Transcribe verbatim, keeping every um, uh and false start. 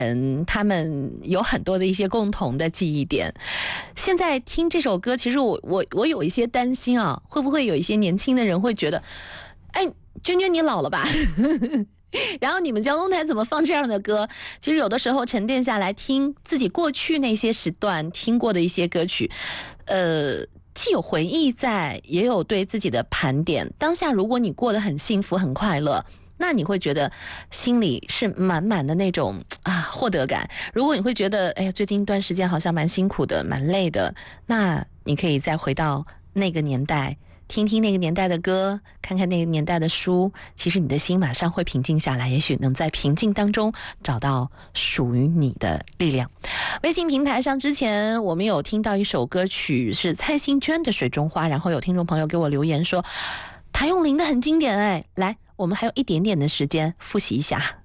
嗯，他们有很多的一些共同的记忆点。现在听这首歌，其实我我我有一些担心啊，会不会有一些年轻的人会觉得，哎，娟娟你老了吧？然后你们交通台怎么放这样的歌？其实有的时候沉淀下来听自己过去那些时段听过的一些歌曲，呃，既有回忆在，也有对自己的盘点。当下如果你过得很幸福、很快乐，那你会觉得心里是满满的那种啊获得感。如果你会觉得，哎呀，最近一段时间好像蛮辛苦的、蛮累的，那你可以再回到那个年代。听听那个年代的歌，看看那个年代的书，其实你的心马上会平静下来，也许能在平静当中找到属于你的力量。微信平台上之前我们有听到一首歌曲是蔡幸娟的《水中花》，然后有听众朋友给我留言说谭咏麟的很经典哎，来，我们还有一点点的时间复习一下。